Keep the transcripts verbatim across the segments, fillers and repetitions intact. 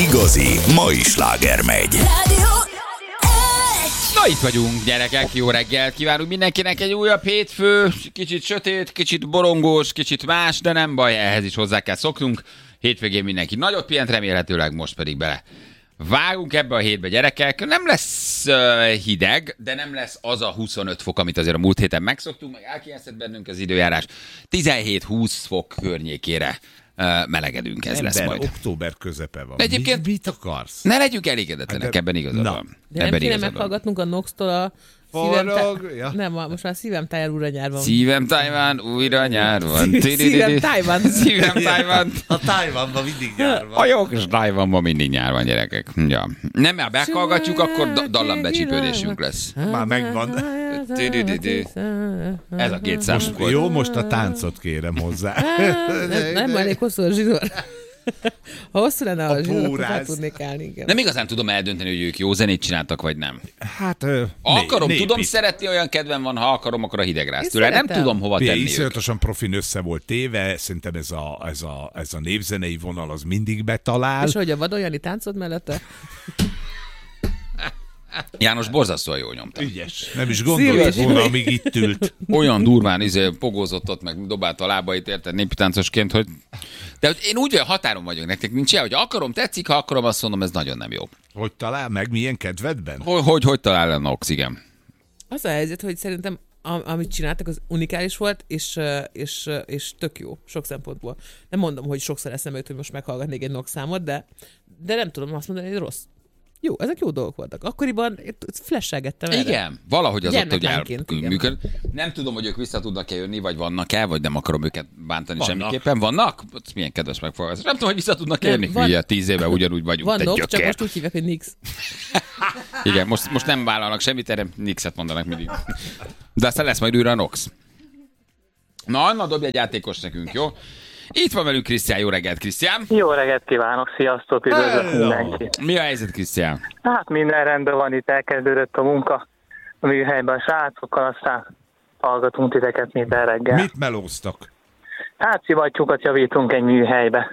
igazi mai sláger megy. Na itt vagyunk, gyerekek, jó reggelt kívánunk mindenkinek, egy újabb hétfő, kicsit sötét, kicsit borongós, kicsit más, de nem baj, ehhez is hozzá kell szoknunk. Hétvégén mindenki nagyot pihent, remélhetőleg most pedig bele vágunk ebbe a hétbe, gyerekek. Nem lesz uh, hideg, de nem lesz az a huszonöt fok, amit azért a múlt héten megszoktunk, meg elkényeztet bennünk az időjárás. tizenhét-húsz fok környékére uh, melegedünk, ez Ember, lesz majd. október közepe van. Egyébként mit, mit akarsz? Ne legyünk elégedetlenek, De- ebben igazad Na. van. De nem Ebben kéne igazad van. meghallgatnunk a Nox-tól a szívem Forog, tá... ja. Nem, most már szívem táján újra nyár van. Szívem Tajván, újra nyár van. Szívem Tajvan. Szívem Tajván. A Tájvanban mindig nyár van. A jó kis Tajvanban mindig nyár van, gyerekek. Ja. Nem, mert meghallgatjuk, akkor da- dallambecsípődésünk lesz. Már megvan. Tü-dü-dü-dü. Ez a két számunk volt. Jó, most a táncot kérem hozzá. Nem, nem elég hosszú a zsinór. Ha hosszú lenne a, A zsinór, akkor búrász. fel tudnék állni. Igen. Nem igazán tudom eldönteni, hogy ők jó zenét csináltak, vagy nem. Hát, ö, Ha akarom, né- tudom népi. szeretni, olyan kedvem van, ha akarom, akkor a hidegrász Én tőle. Nem szeretem. tudom hova Ugye, tenni őket. iszonyatosan profin össze volt téve, szerintem ez a, ez, a, ez a népzenei vonal az mindig betalál. És hogy a Vadonjani táncod mellette? János borzasztóan jól nyomta. Ügyes. Nem is gondolt Szíves. volna, amíg itt ült. Olyan durván izé, pogózott ott, meg dobálta a lábait, érted, népitáncosként, hogy... De hogy én úgy olyan határon vagyok, nektek nincs ilyen, hogy akarom, tetszik, ha akarom, azt mondom, ez nagyon nem jó. Hogy talál meg, milyen kedvedben? Hogy, hogy, hogy talál a Nox, igen. Az a helyzet, hogy szerintem am- amit csináltak, az unikális volt, és, ö, és, ö, és tök jó, sok szempontból. Nem mondom, hogy sokszor eszembe jut, hogy most meghallgatnék egy Nox számot, de, de nem tudom azt mondani, hogy rossz. Jó, ezek jó dolgok voltak. Akkoriban flashelgettem erre. Igen, valahogy az ott, hogy Gyermeklányként, igen. elműköd. Nem tudom, hogy ők vissza tudnak-e jönni, vagy vannak-e, vagy nem akarom őket bántani Vannak. semmiképpen. Vannak? Ez milyen kedves megfogalmazás. Nem tudom, hogy vissza tudnak-e Nem, jönni. van- Hülye, tíz éve ugyanúgy vagyunk, te Vannak, csak gyökér. most úgy hívják, hogy Nix. Igen, most, most nem vállalnak semmit, erre Nixet mondanak mindig. De aztán lesz majd újra a Nox. Na, Anna, dobj egy játékos nekünk, jó? Itt van velünk Krisztián, jó reggelt, Krisztián. Jó reggelt kívánok, sziasztok, üdvözlök Hello. mindenkit. Mi a helyzet, Krisztián? Hát minden rendben van, itt elkezdődött a munka a műhelyben a srácokkal, aztán hallgatunk titeket minden reggel. Mit melóztak? Hát szivattyúkat javítunk egy műhelybe.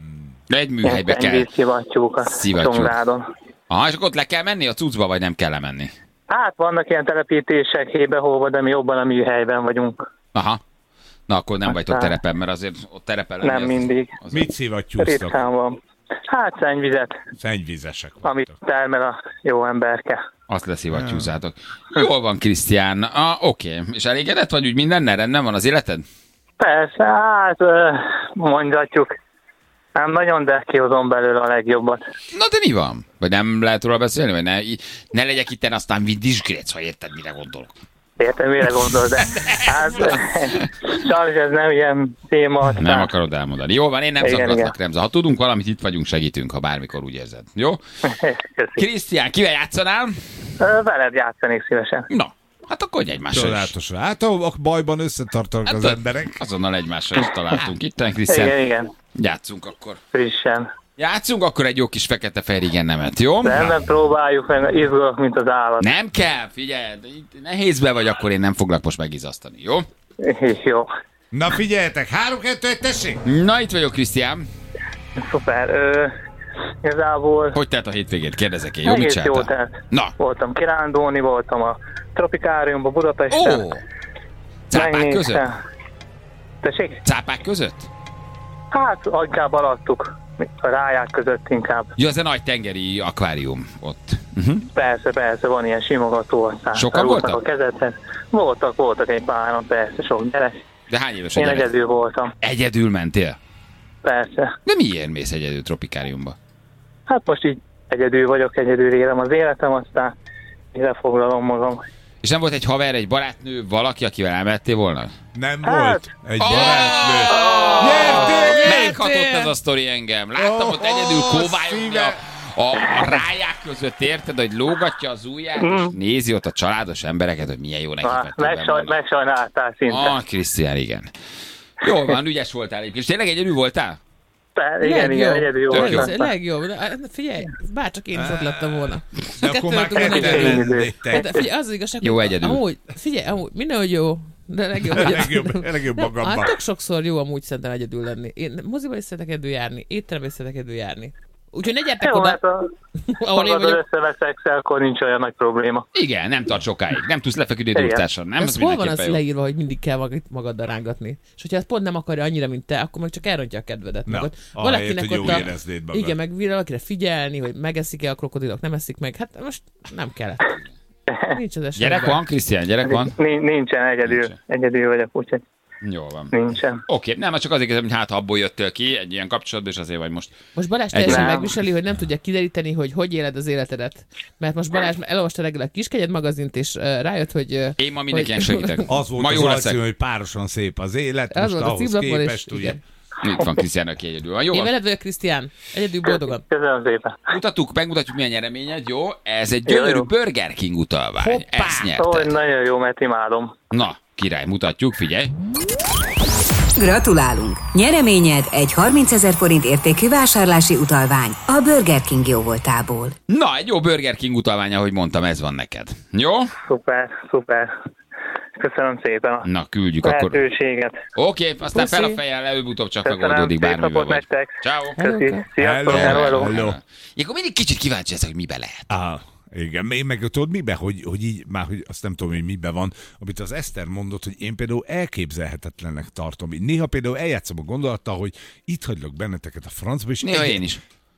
De egy műhelybe kell. Egy szivattyúkat Szivattyúk. Csongradon. Aha, és akkor ott le kell menni a cuccba, vagy nem kell lemenni? Hát vannak ilyen telepítések hébe-hóba, de mi jobban a műhelyben vagyunk. Aha. Na, akkor nem vagytok Aztán- terepen, mert azért ott terepen lenni Nem az- mindig. Az, Mit szivattyúztak? Ritkán van. Hát szennyvizet, Szennyvizesek amit voltak. termel a jó emberke. azt leszivattyúzátok. Jól van, Krisztián. Ah, oké. Okay. És elégedett vagy úgy mindennel? Rendben van az életed? Persze, hát ö, mondhatjuk. Nem nagyon, de kihozom belőle a legjobbat. Na de mi van? Vagy nem lehet róla beszélni? Vagy ne, ne legyek itten aztán vindiskrét, ha érted, mire gondolok. Értem, mire gondol, de hát sajnos ez nem ilyen téma. Aztán. Nem akarod elmondani. Jó van, én nem Igen, zaklatlak, igen. Remza. Ha tudunk valamit, itt vagyunk, segítünk, ha bármikor úgy érzed. Jó? Köszi. Krisztián, kivel játszanál? Ö, Veled játszanék szívesen. Na, hát akkor egymással is. Csodálatos. Hát a a bajban összetartanak Hát az a- emberek. Azonnal egymással is találtunk. Itten, Krisztián. Igen, igen, Játszunk akkor. frissen. Játszunk akkor egy jó kis fekete-fehér igen nemet, jó? De nem próbáljuk, meg izgulok, mint az állat. Nem kell, figyelj, de itt nehézbe vagy, akkor én nem foglak most megizasztani, jó? Jó, Na figyeljetek, három, kettő, egy, tessék! Na, itt vagyok, Krisztián. szuper. Ö, igazából Hogy telt a hétvégét? Kérdezek én, jó? Mit egész jó csináltál? telt. Na, Voltam kirándulni, voltam a Tropikáriumban, Budapesten. ó! Cápák között? Megnéztem. Tessék? Cápák között? Hát, aggább alattuk. A ráják között inkább. Ja, ez a nagy tengeri akvárium ott. Uh-huh. Persze, persze, van ilyen simogató, aztán Sokan felúsznak voltak? a kezedhez. Voltak, voltak egy páran, persze, sok gyerek. De hány éves a Én gyerek? egyedül voltam, Egyedül mentél? persze. De miért mész egyedül tropikáriumba? Hát most így egyedül vagyok, egyedül élem az életem, aztán ide foglalom magam. És nem volt egy haver, egy barátnő, valaki, akivel elmentél volna? Nem Hát. volt egy barátnő. Nyertél! Meghatott ez a sztori engem. Láttam ott egyedül kóvályogni szíve. a, a, a ráják között, érted, hogy lógatja az ujját, és nézi ott a családos embereket, hogy milyen jó neki Ah, vettek benn megsaj, vannak. megsajnáltál szinte. Ah, Krisztián, igen. Jól van, ügyes voltál egyébként. És tényleg egyedül voltál? Per, igen, igen, egyedül Tök jó. voltam. Ez legjobb. De, hát figyelj, bárcsak én is ott lettem volna. De akkor már Kettőn ketten egyedül. lennétek. Hát, figyelj, az az igazság, Jó hogy egyedül. Amúgy, figyelj, amúgy, minden, hogy jó. De legjobb, hogy Legjobb, legjobb Nem, magamban. hát tök sokszor jó amúgy szerintem egyedül lenni. Én moziban is szeretek egyedül járni, étteremben is szeretek egyedül járni. Úgyhogy ne gyertek Jó, oda, hát a ahol én magaddal vagyok. összeveszeksz, akkor nincs olyan nagy probléma. Igen, nem tart sokáig. Nem tudsz lefeküdni Igen. durcásan. Nem, Ez az hol van az mindenképpen jó. leírva, hogy mindig kell magad, magaddal rángatni? És hogyha ezt pont nem akarja annyira, mint te, akkor meg csak elrontja a kedvedet. Na, Meg ott ahelyett, hogy jól éreznéd magad. igen, meg valakire figyelni, hogy megeszik-e a krokodilok, nem eszik meg. Hát most nem kellett. Nincs az esetben. Gyerek van, Krisztián, gyerek van? Nincs- Nincsen, egyedül, Nincsen. egyedül vagyok, úgyhogy Jó van. nincsen. Oké, nem, csak azért kérdezem, hogy hát ha abból jöttél ki egy ilyen kapcsolatban, és azért vagy most. Most Balázs Egy- teljesen Nem. megviseli, hogy nem tudja kideríteni, hogy hogy éled az életedet. Mert most Balázs elolvasta reggel a Kiskegyed magazint, és uh, rájött, hogy... Uh, Én ma mindenkinek hogy- segítek. Az volt Ma az jó alcím, leszek. hogy párosan szép az élet, Az most volt a ahhoz címlapon, és képest, ugye. igen. Itt van Krisztián, aki egyedül van. Jó, Én van. veled vagyok, Krisztián. Egyedül boldogan. Köszönöm szépen. Mutattuk, megmutatjuk milyen nyereményed, jó? Ez egy Jó, gyönyörű jó. Burger King utalvány. Hoppá! Ezt Szóval nyerted. nagyon jó, mert imádom. Na, király, mutatjuk, figyelj. Gratulálunk! Nyereményed egy harmincezer forint értékű vásárlási utalvány a Burger King jóvoltából. Na, egy jó Burger King utalvány, ahogy mondtam, ez van neked. Jó? Szuper, szuper. Köszönöm szépen a Na, küldjük akkor. lehetőséget. Oké, aztán Puszi. fel a fejjel, előbb-utóbb csak Köszönöm, megoldódik szép bármivel napot vagy. nektek. Ciao. Köszi. Hello. Sziasztok, Hello. hello, hello. Hello. Akkor mindig kicsit kíváncsi ezek, hogy mibe lehet. Ah, igen, én meg tudod mibe, hogy, hogy így, már hogy azt nem tudom, hogy mibe van, amit az Eszter mondott, hogy én például elképzelhetetlennek tartom. Néha például eljátszom a gondolattal, hogy itt hagylak benneteket a francba, és Néha egy- én is.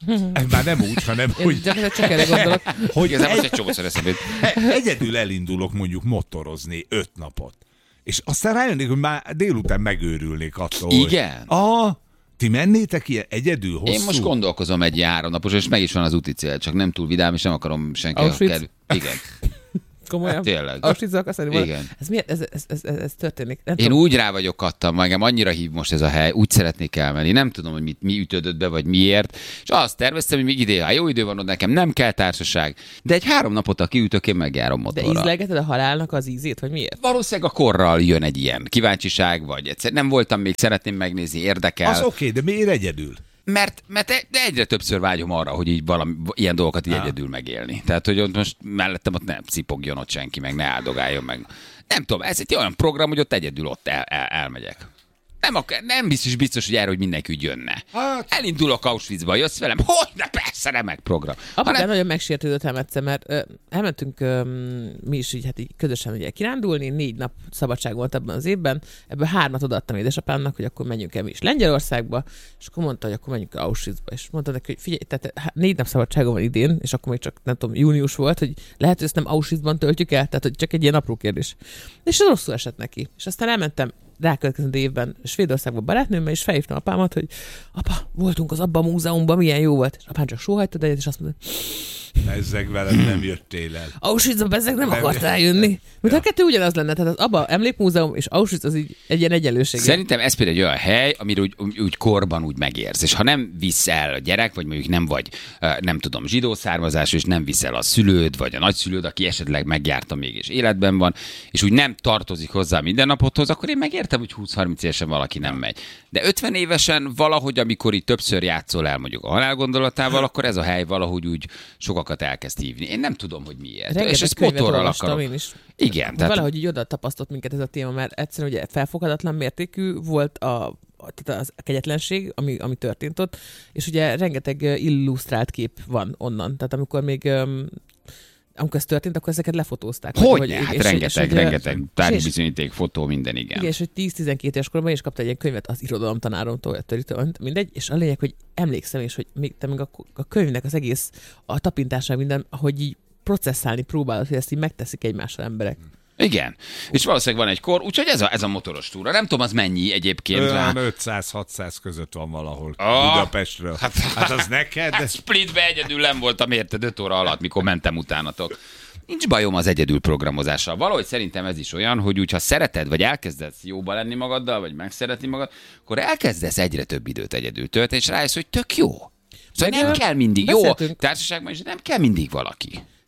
Már nem úgy, hanem Én hogy, csak, csak erre gondolok. hogy Igazából most egy, egy csomószor eszembe jut. egyedül elindulok mondjuk motorozni öt napot. És aztán rájönnék, hogy már délután megőrülnék attól. Igen? Hogy, ah, ti mennétek ilyen egyedül hosszú? Én most gondolkozom egy ilyen háromnapos, és meg is van az úti cél, csak nem túl vidám, és nem akarom senki. Auschwitz? Kell... Igen. Komolyan? Tényleg. Auschwitz akarsz menni? Igen. Ez miért? Ez, ez, ez, ez, ez történik? Nem Én tudom. úgy rá vagyok kattam, engem annyira hív most ez a hely, úgy szeretnék elmenni. Nem tudom, hogy mit, mi ütődött be, vagy miért. És azt terveztem, hogy még idén, ha jó idő van, ott nekem nem kell társaság. De egy három napot, ha kiütök, én megjárom De motorra. ízlegeted a halálnak az ízét, vagy miért? Valószínűleg a korral jön egy ilyen kíváncsiság, vagy egyszer nem voltam még, szeretném megnézni, érdekel. Az oké, de miért egyedül? Mert, mert e- de egyre többször vágyom arra, hogy így valami, ilyen dolgokat így Á. egyedül megélni. Tehát, hogy ott most mellettem ott nem cipogjon ott senki, meg ne áldogáljon meg. Nem tudom, ez egy olyan program, hogy ott egyedül ott el, el, elmegyek. Nem, akar, nem biztos, biztos, hogy erre, hogy mindenki úgy jönne. Hát- Elindulok Auschwitzba, jössz velem? Hogy ne, persze, remek program. Apukám Hanem, nagyon megsértődött elmetszem, mert ö, elmentünk ö, mi is így, hát így közösen ugye kirándulni, négy nap szabadság volt abban az évben, ebből hármat odaadtam édesapámnak, hogy akkor menjünk el mi is Lengyelországba, és akkor mondta, hogy akkor menjünk el Auschwitzba, és mondta neki, hogy figyelj, tehát hát négy nap szabadságom van idén, és akkor még csak nem tudom, június volt, hogy lehet, hogy ezt nem Auschwitzban töltjük el, tehát hogy csak egy ilyen apró kérdés. És ez rosszul esett neki. És aztán elmentem rákövetkező évben Svédországba barátnőmmel, és felhívtam apámat, hogy apa, voltunk az abba a múzeumban, milyen jó volt. És apám csak sóhajtott egyet, és azt mondta, Ezzeg veled nem jöttél el. Auschwitzba ezek nem akart eljönni. Mint a kettő ugyanaz lenne, tehát az abba emlékmúzeum és Auschwitz az így egy ilyen egyenlőség. Szerintem ez például egy olyan hely, amire úgy, úgy, úgy korban úgy megérsz. És ha nem visz el a gyerek, vagy mondjuk nem vagy, ö, nem tudom, zsidó származású, és nem viszel a szülőd, vagy a nagyszülőd, aki esetleg megjárta még és életben van, és úgy nem tartozik hozzá minden napothoz, akkor én megértem, hogy húsz-harminc évesen valaki nem megy. De ötven évesen valahogy, amikor itt többször játszol el mondjuk a halál gondolatával, akkor ez a hely valahogy úgy sokakat elkezd hívni. Én nem tudom, hogy miért. Rengeteg és ezt könyvet motorral olvastam akarom. én is. Igen, Tehát... Valahogy így oda tapasztott minket ez a téma, mert egyszerűen ugye felfoghatatlan mértékű volt a, a tehát az kegyetlenség, ami, ami történt ott, és ugye rengeteg ö, illusztrált kép van onnan. Tehát amikor még öm, amikor ez történt, akkor ezeket lefotózták. Hogy? Hát és- rengeteg, és, hogy, rengeteg és- tárgybizonyíték, fotó, minden, igen. Igen, és hogy tíz-tizenkét éves koromban is kapta egy ilyen könyvet az irodalomtanáromtól, vagy törítől, mindegy, és a lényeg, hogy emlékszem is, hogy még, te még a, a könyvnek az egész, a tapintása minden, hogy így processzálni próbálod, hogy ezt így megteszik egymással emberek. Igen. És valószínűleg van egy kor, úgyhogy ez a, ez a motoros túra. Nem tudom, az mennyi egyébként. Olyan ötszáz-hatszáz között van valahol Ah. Budapestről. Hát, hát az neked? Hát Splitbe egyedül nem voltam, érted, öt óra alatt, mikor mentem utánatok. Nincs bajom az egyedül programozással. Valahogy szerintem ez is olyan, hogy úgy, ha szereted, vagy elkezdesz jóba lenni magaddal, vagy megszeretni magad, akkor elkezdesz egyre több időt egyedül tölteni, és rájössz, hogy tök jó. Szóval Meg, nem ö, kell mindig. Jó, beszéltünk- társaságban is nem kell mindig valaki.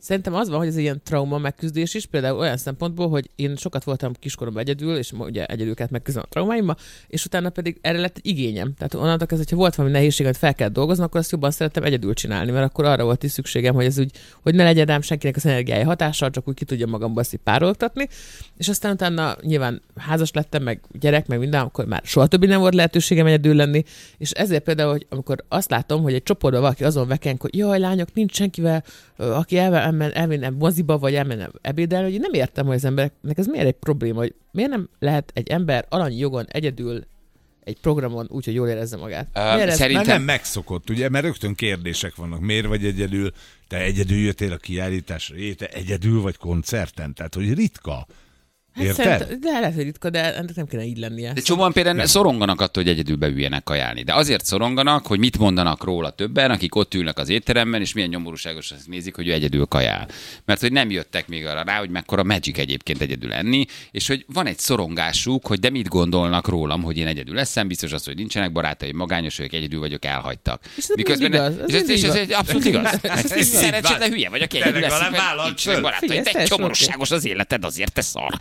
Szerintem az van, hogy ez ilyen trauma megküzdés is, például olyan szempontból, hogy én sokat voltam kiskoromban egyedül, és ugye egyedül kellett megküzdeni a traumáimmal, és utána pedig erre lett egy igényem. Tehát onnantól kezdve, hogyha volt valami nehézség, amit fel kell dolgozni, akkor azt jobban szerettem egyedül csinálni, mert akkor arra volt is szükségem, hogy ez úgy, hogy ne legyen rám senkinek az energiája hatással, csak úgy ki tudja magamba ezt párologtatni. És aztán utána nyilván házas lettem, meg gyerek, meg minden, akkor már soha többé nem volt lehetőségem egyedül lenni. És ezért például, hogy amikor azt látom, hogy egy csoportban valaki azon vekenk, hogy jaj, lányok, nincs senkivel, aki elmen, elmenne moziba, vagy elmenne ebédelni, hogy én nem értem, hogy az embereknek ez miért egy probléma, hogy miért nem lehet egy ember alanyi jogon egyedül egy programon úgy, hogy jól érezze magát. Uh, szerintem nem megszokott, ugye, mert rögtön kérdések vannak. Miért vagy egyedül? Te egyedül jöttél a kiállításra? Jé, te egyedül vagy koncerten? Tehát, hogy ritka. Érted? Hát de lehet, hogy ritka, de ennek nem kéne így lennie. De csomóan például nem. szoronganak attól, hogy egyedül beüljenek kajálni. De azért szoronganak, hogy mit mondanak róla többen, akik ott ülnek az étteremben, és milyen nyomorúságos azt nézik, hogy ő egyedül kajál. Mert hogy nem jöttek még arra rá, hogy mekkora magic egyébként egyedül enni, és hogy van egy szorongásuk, hogy de mit gondolnak rólam, hogy én egyedül leszem, biztos az, hogy nincsenek barátaim, magányos vagyok, egyedül vagyok, elhagytak. És ez Miközben igaz. Ez, ez, ez, ez, ez abszolút igaz. Szerencsétlen hülye vagyok, egyedül leszek, nincs barátaim, de nyomorúságos az életed, azért te szar.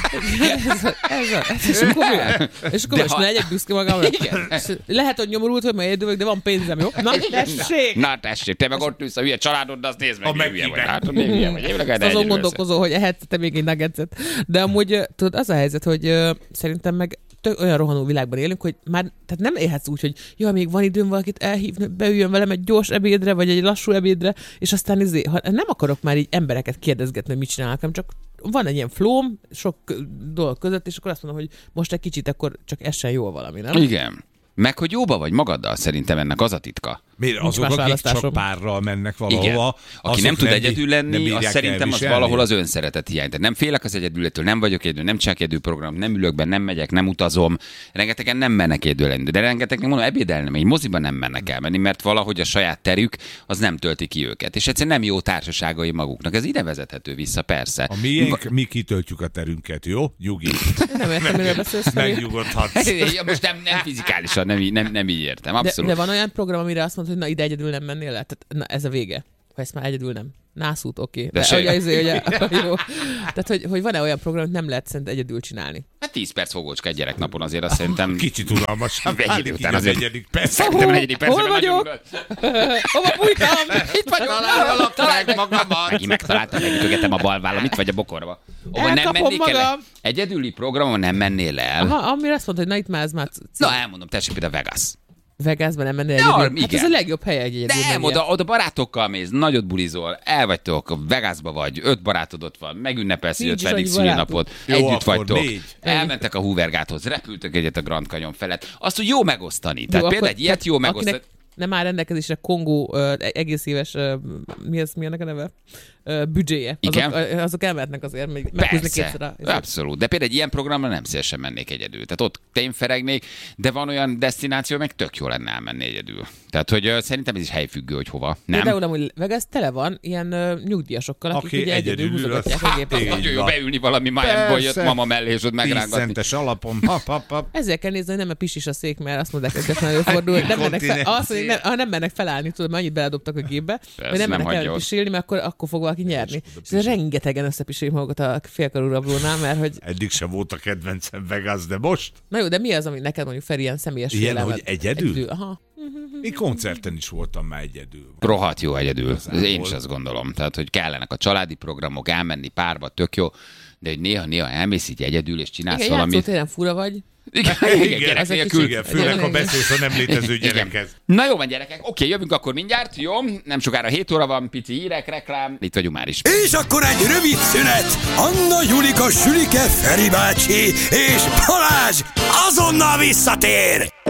Ez az. És akkor mi? És akkor most ne legyek büszke magamra. Lehet, hogy nyomorult, hogy majd egyedül, de van pénzem, jó? Na, tessék! Na, tessék, te meg ott ülsz a hülye családod, de azt nézd meg, hülye vagy. Hát, még hülye vagy. Én azon gondolkozol, hogy ehetsz te még egy nuggetset. De amúgy, tudod, az a helyzet, hogy uh, szerintem meg tök olyan rohanó világban élünk, hogy már tehát nem élhetsz úgy, hogy jó, még van időm valakit elhívni, beüljön velem egy gyors ebédre, vagy egy lassú ebédre, és aztán izé, ha nem akarok már így embereket kérdezgetni, hogy mit csinálnak, hanem csak van egy ilyen flóm sok dolog között, és akkor azt mondom, hogy most egy kicsit akkor csak essen jól valami, nem? Igen. Meg, hogy jóba vagy magaddal, szerintem ennek az a titka. Miért azok, akik csak párral mennek valahova? Igen. Aki nem tud egyedül lenni, az szerintem az valahol az önszeretet hiány. Tehát nem félek az egyedületől, nem vagyok egyedül, nem csak egyedül program, nem ülök be, nem megyek, nem utazom. Rengetegen nem mennek egyedül lenni, de rengetegen mondom, ebédelni, egy moziban nem mennek elmenni, mert valahogy a saját terük az nem tölti ki őket. És egyszerűen nem jó társaságai maguknak. Ez ide vezethető vissza, persze. A miénk, mi kitöltjük a terünket, jó? Nyugi. Nem értem, miről beszélsz. Megnyugodhatsz. Most nem, nem fizikálisan, nem, nem, nem így értem. Abszolút. De, de van olyan program, amire azt mondod, hogy na ide egyedül nem mennél el? Tehát, na ez a vége. Ha ezt már egyedül nem. Nászút, oké. Okay. De, de ugye, ugye, jó. Tehát, hogy, hogy van-e olyan program, hogy nem lehet szerintem egyedül csinálni? Hát tíz perc fogócska egy gyereknapon azért azt szerintem... Kicsit unalmasabb. Egy idő után azért... negyedik perc. Szerintem a negyedik percben hol vagyok? Hova bújtam? Itt vagyok. Találjalak, találd magamat. Megint megtaláltam, megütögetem a balvállam. Itt vagy a bokorba. Ahol nem mennék el. Egyedüli programon nem mennél el. Aha, amire azt mondta, hogy na itt már ez már... Na elmondom, tessék például Vegas. Vegasban nem menni egyedül. Ja, hát ez a legjobb hely egy egyedül. Nem, oda, oda barátokkal mész, nagyot bulizol, el vagytok, Vegasba vagy, öt barátod ott van, megünnepelsz egy ötvenedik szülinapot, együtt vagytok, négy. Elmentek a Hoover-gáthoz, repültök egyet a Grand Canyon felett. Azt, hogy jó megosztani. Tehát jó, például egy ilyet jó megosztani. Nem áll rendelkezésre Kongó uh, egész éves, uh, mi az, mi ennek a neve? Uh, büdzséje. Azok, uh, azok elmehetnek azért, még meghúzni kétszer. Abszolút. De például egy ilyen programra nem szívesen mennék egyedül. Tehát ott tényferegnék, de van olyan desztináció, meg tök jó lenne elmenni egyedül. Tehát, hogy uh, szerintem ez is helyfüggő, hogy hova. Nem? Például amúgy Vegas tele van ilyen uh, nyugdíjasokkal, akik Aki ugye egyedül húzogatják a gépet. Nagyon jó beülni valami májából jött mama mellé, és ott megrángatni. tíz centes alapon. Hap, hap, hap. Ezzel kell nézni, hogy nem a pisis a szék, mert azt mondják, hogy ez nagyon fordul. Nem mennek fel, azt mondják, nem, nem mennek felállni, tudod, annyit beledobtak a gépbe, hogy nem mennek el pisilni, mert akkor, akkor fog valaki nyerni. És rengetegen összepisélik magukat a félkarú rablónál, mert hogy... Eddig sem volt a kedvencem Vegas, de most? Na jó, de mi az, ami neked mondjuk Feri ilyen személyes ilyen, félelmet? Hogy egyedül? egyedül? Aha. Én koncerten is voltam már egyedül. Rohadt jó egyedül. Én is azt gondolom. Tehát, hogy kellenek a családi programok, elmenni párba, tök jó, de hogy néha-néha elmész így egyedül, és csinálsz igen, valamit. Igen, játszótéren fura vagy. Igen, igen, gyerek nélkül. Igen, főleg, ha beszélsz a nem létező gyerekhez. Na jó van, gyerekek, oké, jövünk akkor mindjárt, jó? Nem sokára hét óra van, pici hírek, reklám, itt vagyunk már is. És akkor egy rövid szünet. Anna, Julika, Sülike, Feri bácsi és Balázs azonnal visszatér.